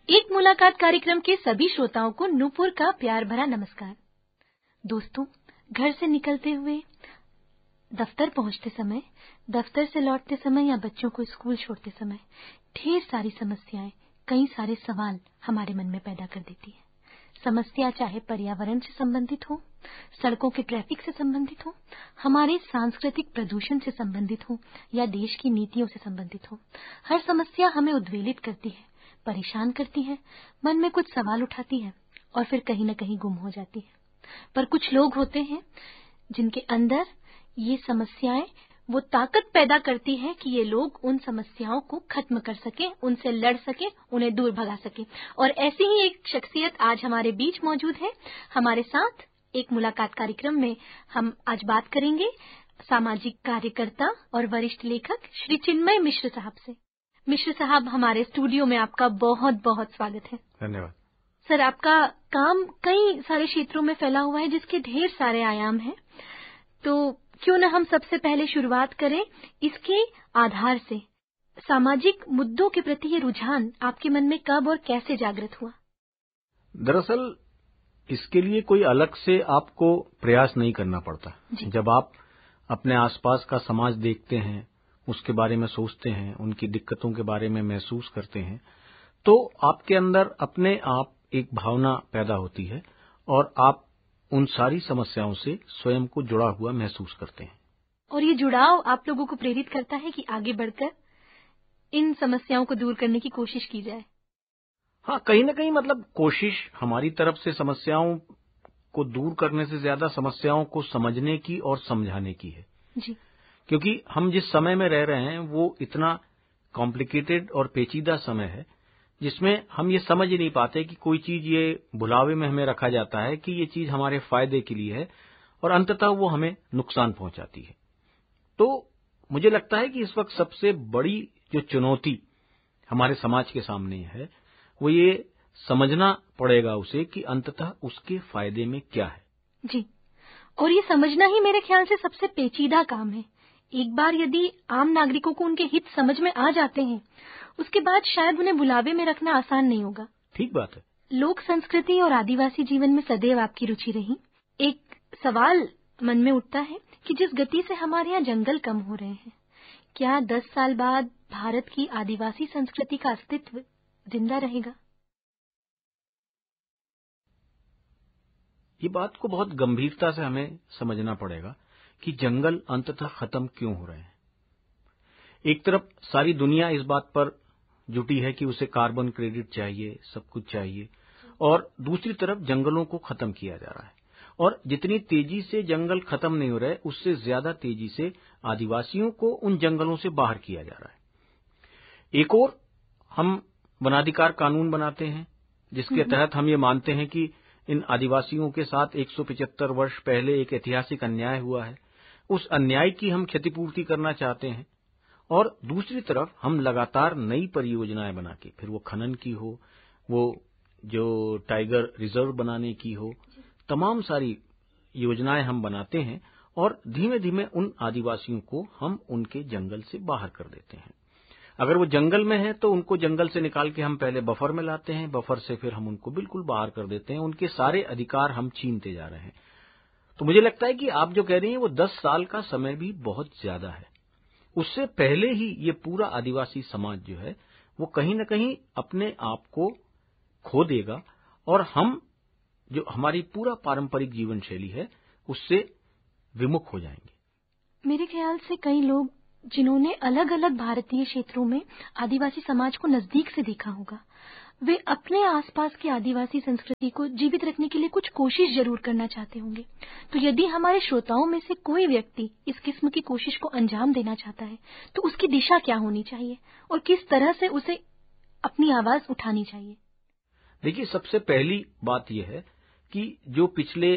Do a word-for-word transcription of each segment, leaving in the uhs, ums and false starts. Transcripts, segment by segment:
एक मुलाकात कार्यक्रम के सभी श्रोताओं को नूपुर का प्यार भरा नमस्कार। दोस्तों, घर से निकलते हुए, दफ्तर पहुंचते समय, दफ्तर से लौटते समय या बच्चों को स्कूल छोड़ते समय ढेर सारी समस्याएं, कई सारे सवाल हमारे मन में पैदा कर देती है। समस्या चाहे पर्यावरण से संबंधित हो, सड़कों के ट्रैफिक से संबंधित हो, हमारे सांस्कृतिक प्रदूषण से संबंधित हो या देश की नीतियों से संबंधित हो, हर समस्या हमें उद्वेलित करती है, परेशान करती है, मन में कुछ सवाल उठाती है और फिर कहीं न कहीं गुम हो जाती है। पर कुछ लोग होते हैं जिनके अंदर ये समस्याएं वो ताकत पैदा करती है कि ये लोग उन समस्याओं को खत्म कर सके, उनसे लड़ सके, उन्हें दूर भगा सके। और ऐसी ही एक शख्सियत आज हमारे बीच मौजूद है। हमारे साथ एक मुलाकात कार्यक्रम में हम आज बात करेंगे सामाजिक कार्यकर्ता और वरिष्ठ लेखक श्री चिन्मय मिश्र साहब से। मिश्र साहब, हमारे स्टूडियो में आपका बहुत बहुत स्वागत है। धन्यवाद सर। आपका काम कई सारे क्षेत्रों में फैला हुआ है जिसके ढेर सारे आयाम हैं, तो क्यों न हम सबसे पहले शुरुआत करें इसके आधार से। सामाजिक मुद्दों के प्रति ये रुझान आपके मन में कब और कैसे जागृत हुआ? दरअसल इसके लिए कोई अलग से आपको प्रयास नहीं करना पड़ता। जब आप अपने आसपास का समाज देखते हैं, उसके बारे में सोचते हैं, उनकी दिक्कतों के बारे में महसूस करते हैं, तो आपके अंदर अपने आप एक भावना पैदा होती है और आप उन सारी समस्याओं से स्वयं को जुड़ा हुआ महसूस करते हैं। और ये जुड़ाव आप लोगों को प्रेरित करता है कि आगे बढ़कर इन समस्याओं को दूर करने की कोशिश की जाए। हाँ, कहीं न कहीं मतलब कोशिश हमारी तरफ से समस्याओं को दूर करने से ज्यादा समस्याओं को समझने की और समझाने की है जी। क्योंकि हम जिस समय में रह रहे हैं वो इतना कॉम्प्लिकेटेड और पेचीदा समय है जिसमें हम ये समझ ही नहीं पाते कि कोई चीज ये भुलावे में हमें रखा जाता है कि ये चीज हमारे फायदे के लिए है और अंततः वो हमें नुकसान पहुंचाती है। तो मुझे लगता है कि इस वक्त सबसे बड़ी जो चुनौती हमारे समाज के सामने है वो ये समझना पड़ेगा उसे कि अंततः उसके फायदे में क्या है। जी, और ये समझना ही मेरे ख्याल से सबसे पेचीदा काम है। एक बार यदि आम नागरिकों को उनके हित समझ में आ जाते हैं, उसके बाद शायद उन्हें बुलावे में रखना आसान नहीं होगा। ठीक बात है। लोक संस्कृति और आदिवासी जीवन में सदैव आपकी रुचि रही। एक सवाल मन में उठता है कि जिस गति से हमारे यहाँ जंगल कम हो रहे हैं, क्या दस साल बाद भारत की आदिवासी संस्कृति का अस्तित्व जिंदा रहेगा? ये बात को बहुत गंभीरता से हमें समझना पड़ेगा कि जंगल अंततः खत्म क्यों हो रहे हैं। एक तरफ सारी दुनिया इस बात पर जुटी है कि उसे कार्बन क्रेडिट चाहिए, सब कुछ चाहिए, और दूसरी तरफ जंगलों को खत्म किया जा रहा है। और जितनी तेजी से जंगल खत्म नहीं हो रहे, उससे ज्यादा तेजी से आदिवासियों को उन जंगलों से बाहर किया जा रहा है। एक और हम वनाधिकार कानून बनाते हैं जिसके तहत हम ये मानते हैं कि इन आदिवासियों के साथ एक सौ पचहत्तर वर्ष पहले एक ऐतिहासिक अन्याय हुआ है, उस अन्याय की हम क्षतिपूर्ति करना चाहते हैं। और दूसरी तरफ हम लगातार नई परियोजनाएं बना के, फिर वो खनन की हो, वो जो टाइगर रिजर्व बनाने की हो, तमाम सारी योजनाएं हम बनाते हैं और धीमे धीमे उन आदिवासियों को हम उनके जंगल से बाहर कर देते हैं। अगर वो जंगल में है तो उनको जंगल से निकाल के हम पहले बफर में लाते हैं, बफर से फिर हम उनको बिल्कुल बाहर कर देते हैं, उनके सारे अधिकार हम छीनते जा रहे हैं। तो मुझे लगता है कि आप जो कह रही हैं वो दस साल का समय भी बहुत ज्यादा है। उससे पहले ही ये पूरा आदिवासी समाज जो है वो कहीं न कहीं अपने आप को खो देगा और हम जो हमारी पूरा पारंपरिक जीवन शैली है उससे विमुख हो जाएंगे। मेरे ख्याल से कई लोग जिन्होंने अलग अलग भारतीय क्षेत्रों में आदिवासी समाज को नजदीक से देखा होगा, वे अपने आसपास की आदिवासी संस्कृति को जीवित रखने के लिए कुछ कोशिश जरूर करना चाहते होंगे। तो यदि हमारे श्रोताओं में से कोई व्यक्ति इस किस्म की कोशिश को अंजाम देना चाहता है तो उसकी दिशा क्या होनी चाहिए और किस तरह से उसे अपनी आवाज उठानी चाहिए? देखिए, सबसे पहली बात यह है कि जो पिछले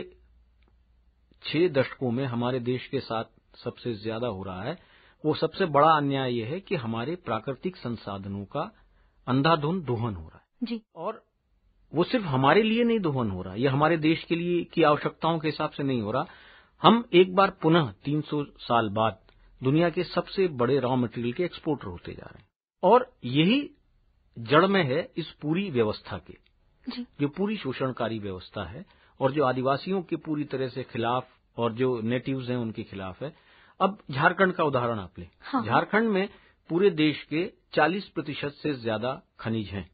छह दशकों में हमारे देश के साथ सबसे ज्यादा हो रहा है, वो सबसे बड़ा अन्याय यह है कि हमारे प्राकृतिक संसाधनों का अंधाधुंध दोहन हो रहा है जी। और वो सिर्फ हमारे लिए नहीं दोहन हो रहा, ये हमारे देश के लिए की आवश्यकताओं के हिसाब से नहीं हो रहा। हम एक बार पुनः तीन सौ साल बाद दुनिया के सबसे बड़े रॉ मटेरियल के एक्सपोर्टर होते जा रहे हैं और यही जड़ में है इस पूरी व्यवस्था के, जी। जो पूरी शोषणकारी व्यवस्था है और जो आदिवासियों के पूरी तरह से खिलाफ और जो नेटिव्स हैं उनके खिलाफ है। अब झारखंड का उदाहरण आप लें। हाँ। झारखंड में पूरे देश के चालीस प्रतिशत से ज्यादा खनिज हैं,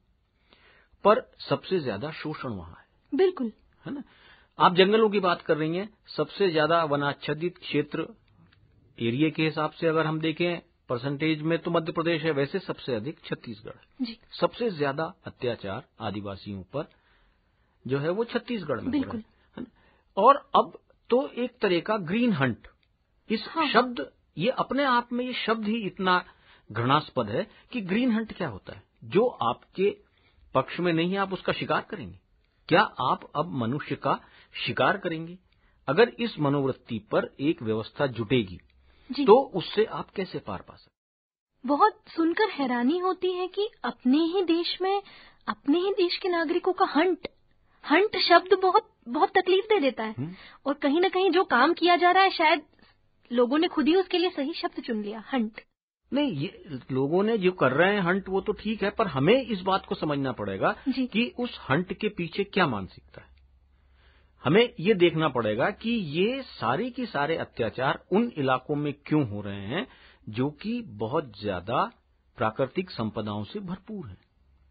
पर सबसे ज्यादा शोषण वहां है। बिल्कुल, है ना। आप जंगलों की बात कर रही हैं, सबसे ज्यादा वनाच्छादित क्षेत्र एरिया के हिसाब से अगर हम देखें परसेंटेज में तो मध्य प्रदेश है, वैसे सबसे अधिक छत्तीसगढ़। जी। सबसे ज्यादा अत्याचार आदिवासियों पर जो है वो छत्तीसगढ़ में हो रहा है। और अब तो एक तरह का ग्रीन हंट, इस हाँ, शब्द ये अपने आप में ये शब्द ही इतना घृणास्पद है कि ग्रीन हंट क्या होता है? जो आपके पक्ष में नहीं है आप उसका शिकार करेंगे। क्या आप अब मनुष्य का शिकार करेंगे? अगर इस मनोवृत्ति पर एक व्यवस्था जुटेगी तो उससे आप कैसे पार पा सकते? बहुत सुनकर हैरानी होती है कि अपने ही देश में अपने ही देश के नागरिकों का हंट हंट शब्द बहुत बहुत तकलीफ दे देता है। हुँ? और कहीं ना कहीं जो काम किया जा रहा है शायद लोगों ने खुद ही उसके लिए सही शब्द चुन लिया, हंट। नहीं, ये लोगों ने जो कर रहे हैं हंट वो तो ठीक है, पर हमें इस बात को समझना पड़ेगा कि उस हंट के पीछे क्या मानसिकता है। हमें ये देखना पड़ेगा कि ये सारे के सारे अत्याचार उन इलाकों में क्यों हो रहे हैं जो कि बहुत ज्यादा प्राकृतिक संपदाओं से भरपूर हैं।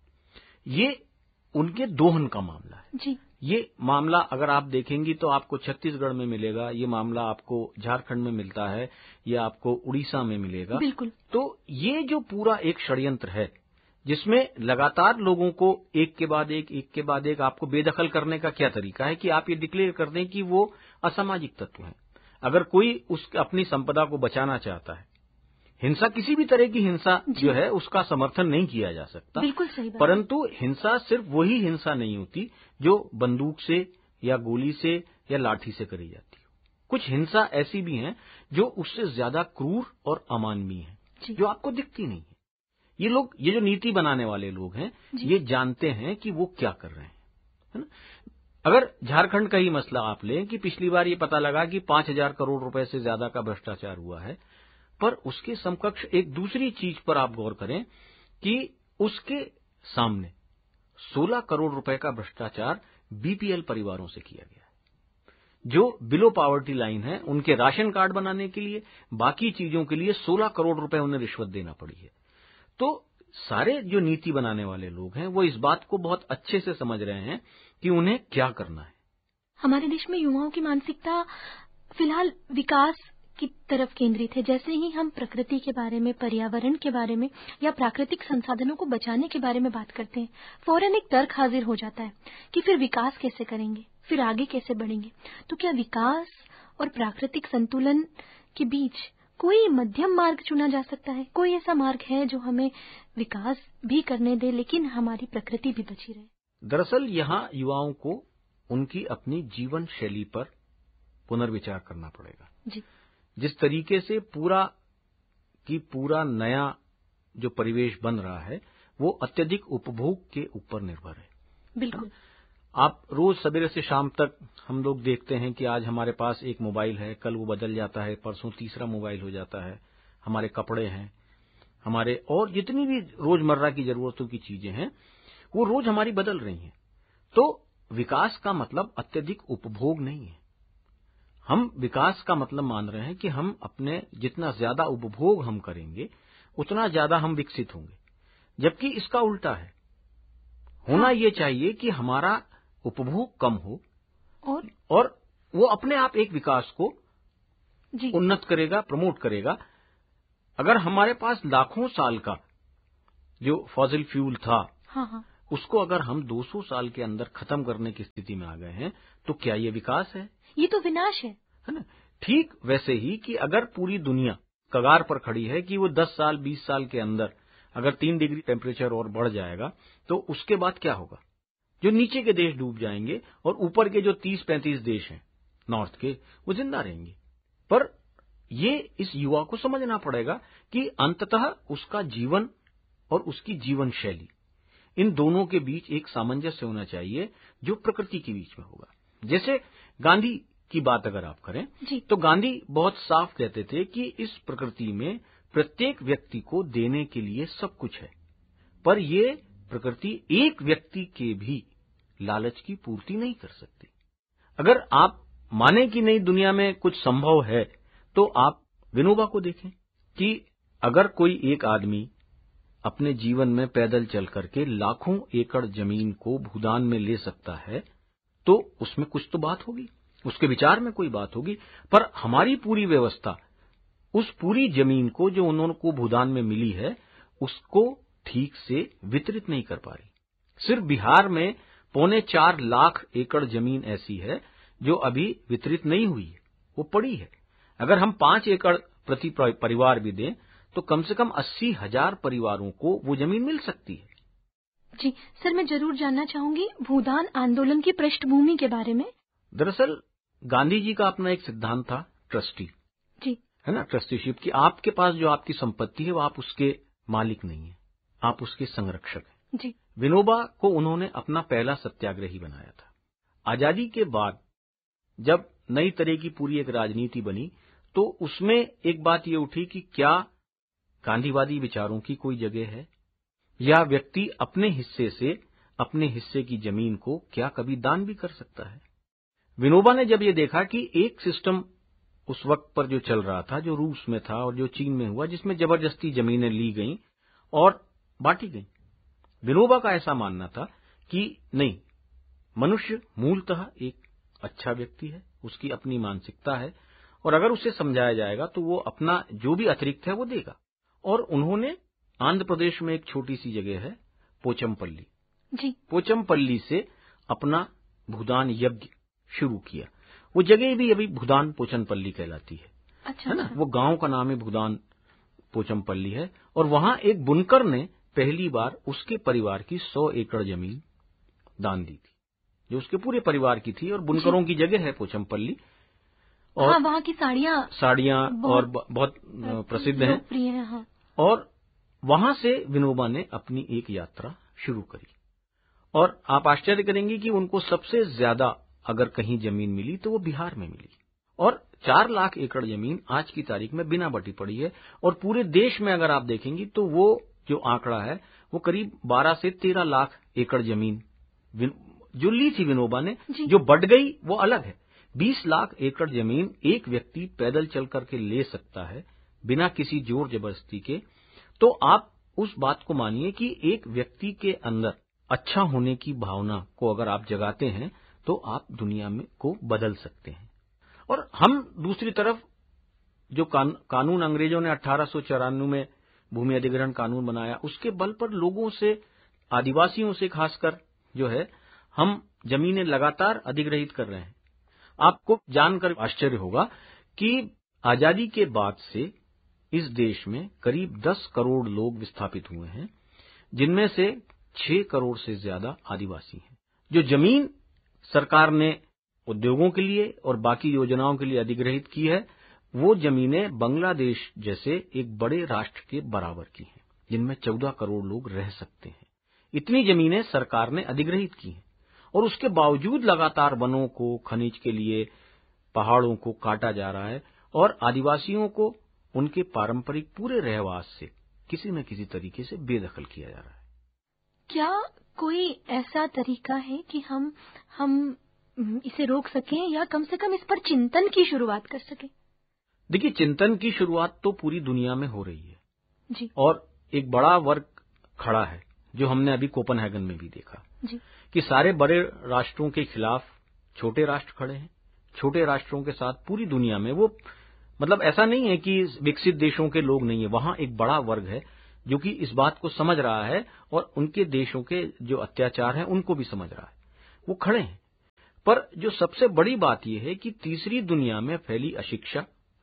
ये उनके दोहन का मामला है। जी। ये मामला अगर आप देखेंगी तो आपको छत्तीसगढ़ में मिलेगा, ये मामला आपको झारखंड में मिलता है, ये आपको उड़ीसा में मिलेगा। बिल्कुल। तो ये जो पूरा एक षड्यंत्र है जिसमें लगातार लोगों को एक के बाद एक एक के बाद एक आपको बेदखल करने का क्या तरीका है कि आप ये डिक्लेयर कर दें कि वो असामाजिक तत्व हैं। अगर कोई उस अपनी संपदा को बचाना चाहता है, हिंसा किसी भी तरह की हिंसा जो है उसका समर्थन नहीं किया जा सकता। बिल्कुल सही बात। परंतु हिंसा सिर्फ वही हिंसा नहीं होती जो बंदूक से या गोली से या लाठी से करी जाती हो। कुछ हिंसा ऐसी भी हैं जो उससे ज्यादा क्रूर और अमानवीय है, जो आपको दिखती नहीं है। ये लोग, ये जो नीति बनाने वाले लोग हैं, ये जानते हैं कि वो क्या कर रहे हैं, है ना। अगर झारखंड का ही मसला आप लें कि पिछली बार ये पता लगा कि पांच हजार करोड़ रुपए से ज्यादा का भ्रष्टाचार हुआ है, पर उसके समकक्ष एक दूसरी चीज पर आप गौर करें कि उसके सामने सोलह करोड़ रुपए का भ्रष्टाचार बीपीएल परिवारों से किया गया है, जो बिलो पॉवर्टी लाइन है। उनके राशन कार्ड बनाने के लिए, बाकी चीजों के लिए सोलह करोड़ रुपए उन्हें रिश्वत देना पड़ी है। तो सारे जो नीति बनाने वाले लोग हैं वो इस बात को बहुत अच्छे से समझ रहे हैं कि उन्हें क्या करना है। हमारे देश में युवाओं की मानसिकता फिलहाल विकास की तरफ केंद्रित है। जैसे ही हम प्रकृति के बारे में, पर्यावरण के बारे में या प्राकृतिक संसाधनों को बचाने के बारे में बात करते हैं, फौरन एक तर्क हाजिर हो जाता है कि फिर विकास कैसे करेंगे, फिर आगे कैसे बढ़ेंगे। तो क्या विकास और प्राकृतिक संतुलन के बीच कोई मध्यम मार्ग चुना जा सकता है? कोई ऐसा मार्ग है जो हमें विकास भी करने दे लेकिन हमारी प्रकृति भी बची रहे? दरअसल यहाँ युवाओं को उनकी अपनी जीवन शैली पर पुनर्विचार करना पड़ेगा। जी। जिस तरीके से पूरा की पूरा नया जो परिवेश बन रहा है वो अत्यधिक उपभोग के ऊपर निर्भर है। बिल्कुल। आप रोज सवेरे से शाम तक हम लोग देखते हैं कि आज हमारे पास एक मोबाइल है, कल वो बदल जाता है, परसों तीसरा मोबाइल हो जाता है। हमारे कपड़े हैं, हमारे और जितनी भी रोजमर्रा की जरूरतों की चीजें हैं वो रोज हमारी बदल रही हैं। तो विकास का मतलब अत्यधिक उपभोग नहीं है। हम विकास का मतलब मान रहे हैं कि हम अपने जितना ज्यादा उपभोग हम करेंगे उतना ज्यादा हम विकसित होंगे, जबकि इसका उल्टा है। होना ये चाहिए कि हमारा उपभोग कम हो और और वो अपने आप एक विकास को जी। उन्नत करेगा, प्रमोट करेगा। अगर हमारे पास लाखों साल का जो फॉसिल फ्यूल था, हाँ हाँ। उसको अगर हम दो सौ साल के अंदर खत्म करने की स्थिति में आ गए हैं तो क्या ये विकास है? ये तो विनाश है, है ना। ठीक वैसे ही कि अगर पूरी दुनिया कगार पर खड़ी है कि वो दस साल बीस साल के अंदर अगर तीन डिग्री टेम्परेचर और बढ़ जाएगा तो उसके बाद क्या होगा? जो नीचे के देश डूब जाएंगे और ऊपर के जो तीस पैंतीस देश हैं नॉर्थ के, वो जिंदा रहेंगे। पर ये इस युवा को समझना पड़ेगा कि अंततः उसका जीवन और उसकी जीवन शैली, इन दोनों के बीच एक सामंजस्य होना चाहिए जो प्रकृति के बीच में होगा। जैसे गांधी की बात अगर आप करें तो गांधी बहुत साफ कहते थे कि इस प्रकृति में प्रत्येक व्यक्ति को देने के लिए सब कुछ है, पर ये प्रकृति एक व्यक्ति के भी लालच की पूर्ति नहीं कर सकती। अगर आप माने कि नहीं दुनिया में कुछ संभव है, तो आप विनोबा को देखें कि अगर कोई एक आदमी अपने जीवन में पैदल चल करके लाखों एकड़ जमीन को भूदान में ले सकता है, तो उसमें कुछ तो बात होगी, उसके विचार में कोई बात होगी। पर हमारी पूरी व्यवस्था उस पूरी जमीन को जो उन्होंने को भूदान में मिली है, उसको ठीक से वितरित नहीं कर पा रही। सिर्फ बिहार में पौने चार लाख एकड़ जमीन ऐसी है जो अभी वितरित नहीं हुई है, वो पड़ी है। अगर हम पांच एकड़ प्रति परिवार भी दें तो कम से कम अस्सी हजार परिवारों को वो जमीन मिल सकती है। जी सर, मैं जरूर जानना चाहूंगी भूदान आंदोलन की पृष्ठभूमि के बारे में। दरअसल गांधी जी का अपना एक सिद्धांत था, ट्रस्टी, जी है ना, ट्रस्टीशिप, की आपके पास जो आपकी संपत्ति है वो आप उसके मालिक नहीं है, आप उसके संरक्षक हैं। जी विनोबा को उन्होंने अपना पहला सत्याग्रही बनाया था। आजादी के बाद जब नई तरह की पूरी एक राजनीति बनी, तो उसमें एक बात ये उठी कि क्या गांधीवादी विचारों की कोई जगह है, या व्यक्ति अपने हिस्से से अपने हिस्से की जमीन को क्या कभी दान भी कर सकता है। विनोबा ने जब ये देखा कि एक सिस्टम उस वक्त पर जो चल रहा था, जो रूस में था और जो चीन में हुआ, जिसमें जबरदस्ती जमीनें ली गईं और बांटी गईं, विनोबा का ऐसा मानना था कि नहीं, मनुष्य मूलतः एक अच्छा व्यक्ति है, उसकी अपनी मानसिकता है, और अगर उसे समझाया जाएगा तो वो अपना जो भी अतिरिक्त है वो देगा। और उन्होंने आंध्र प्रदेश में एक छोटी सी जगह है पोचमपल्ली, जी पोचमपल्ली से अपना भूदान यज्ञ शुरू किया। वो जगह भी अभी भूदान पोचमपल्ली कहलाती है। अच्छा, है ना, अच्छा। वो गांव का नाम है भूदान पोचमपल्ली है। और वहां एक बुनकर ने पहली बार उसके परिवार की सौ एकड़ जमीन दान दी थी, जो उसके पूरे परिवार की थी, और बुनकरों की जगह है पोचमपल्ली। और हाँ, वहाँ की साड़ियाँ साड़ियाँ और बहुत प्रसिद्ध हैं। लोकप्रिय हैं। हाँ। और वहां से विनोबा ने अपनी एक यात्रा शुरू करी, और आप आश्चर्य करेंगे कि उनको सबसे ज्यादा अगर कहीं जमीन मिली तो वो बिहार में मिली, और चार लाख एकड़ जमीन आज की तारीख में बिना बटी पड़ी है। और पूरे देश में अगर आप देखेंगी तो वो जो आंकड़ा है वो करीब बारह से तेरह लाख एकड़ जमीन जो ली थी विनोबा ने, जो बढ़ गई वो अलग है। बीस लाख एकड़ जमीन एक व्यक्ति पैदल चल करके ले सकता है बिना किसी जोर जबरदस्ती के। तो आप उस बात को मानिए कि एक व्यक्ति के अंदर अच्छा होने की भावना को अगर आप जगाते हैं तो आप दुनिया में को बदल सकते हैं। और हम दूसरी तरफ जो कान, कानून अंग्रेजों ने अठारह सौ चौरानवे में भूमि अधिग्रहण कानून बनाया, उसके बल पर लोगों से, आदिवासियों से खासकर जो है, हम जमीनें लगातार अधिग्रहित कर रहे हैं। आपको जानकर आश्चर्य होगा कि आजादी के बाद से इस देश में करीब दस करोड़ लोग विस्थापित हुए हैं, जिनमें से छह करोड़ से ज्यादा आदिवासी हैं। जो जमीन सरकार ने उद्योगों के लिए और बाकी योजनाओं के लिए अधिग्रहित की है, वो जमीनें बांग्लादेश जैसे एक बड़े राष्ट्र के बराबर की हैं, जिनमें चौदह करोड़ लोग रह सकते हैं। इतनी जमीनें सरकार ने अधिग्रहित की हैं, और उसके बावजूद लगातार वनों को, खनिज के लिए पहाड़ों को काटा जा रहा है, और आदिवासियों को उनके पारंपरिक पूरे रहवास से किसी न किसी तरीके से बेदखल किया जा रहा है। क्या कोई ऐसा तरीका है कि हम हम इसे रोक सकें, या कम से कम इस पर चिंतन की शुरुआत कर सकें? देखिए, चिंतन की शुरुआत तो पूरी दुनिया में हो रही है जी। और एक बड़ा वर्ग खड़ा है, जो हमने अभी कोपेनहेगन में भी देखा जी। कि सारे बड़े राष्ट्रों के खिलाफ छोटे राष्ट्र खड़े हैं। छोटे राष्ट्रों के साथ पूरी दुनिया में, वो मतलब ऐसा नहीं है कि विकसित देशों के लोग नहीं है, वहां एक बड़ा वर्ग है जो कि इस बात को समझ रहा है, और उनके देशों के जो अत्याचार हैं उनको भी समझ रहा है, वो खड़े हैं। पर जो सबसे बड़ी बात यह है कि तीसरी दुनिया में फैली अशिक्षा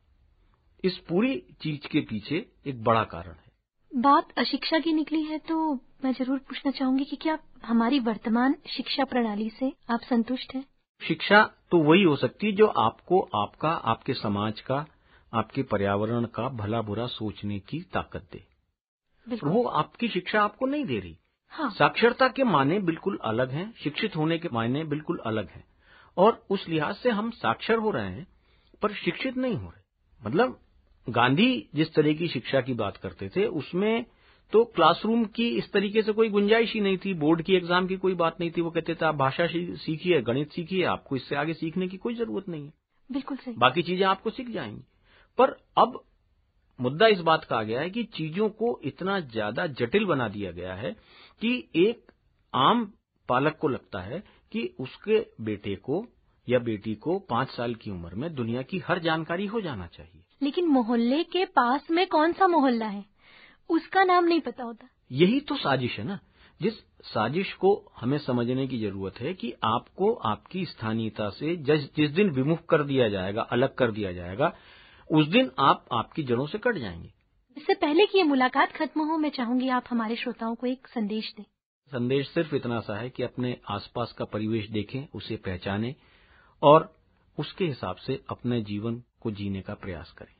इस पूरी चीज के पीछे एक बड़ा कारण है। बात अशिक्षा की निकली है तो मैं जरूर पूछना चाहूंगी कि क्या हमारी वर्तमान शिक्षा प्रणाली से आप संतुष्ट हैं? शिक्षा तो वही हो सकती है जो आपको आपका, आपके समाज का, आपके पर्यावरण का भला बुरा सोचने की ताकत दे। वो आपकी शिक्षा आपको नहीं दे रही। हाँ। साक्षरता के मायने बिल्कुल अलग हैं, शिक्षित होने के मायने बिल्कुल अलग हैं, और उस लिहाज से हम साक्षर हो रहे हैं पर शिक्षित नहीं हो रहे। मतलब गांधी जिस तरह की शिक्षा की बात करते थे, उसमें तो क्लासरूम की इस तरीके से कोई गुंजाइश ही नहीं थी, बोर्ड की एग्जाम की कोई बात नहीं थी। वो कहते थे आप भाषा सीखिए, गणित सीखिए, आपको इससे आगे सीखने की कोई जरूरत नहीं है, बिल्कुल सही, बाकी चीजें आपको सीख जाएंगी। पर अब मुद्दा इस बात का आ गया है कि चीजों को इतना ज्यादा जटिल बना दिया गया है कि एक आम पालक को लगता है कि उसके बेटे को या बेटी को पांच साल की उम्र में दुनिया की हर जानकारी हो जाना चाहिए। लेकिन मोहल्ले के पास में कौन सा मोहल्ला है, उसका नाम नहीं पता होता। यही तो साजिश है ना, जिस साजिश को हमें समझने की जरूरत है कि आपको आपकी स्थानीयता से जिस जिस दिन विमुख कर दिया जाएगा, अलग कर दिया जाएगा, उस दिन आप आपकी जड़ों से कट जाएंगे। इससे पहले कि ये मुलाकात खत्म हो, मैं चाहूंगी आप हमारे श्रोताओं को एक संदेश दें। संदेश सिर्फ इतना सा है कि अपने आसपास का परिवेश देखें, उसे पहचानें और उसके हिसाब से अपने जीवन को जीने का प्रयास करें।